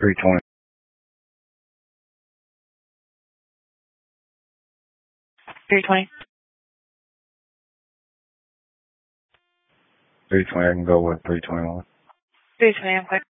320. 320. 320, I can go with 321. 320, I'm clear.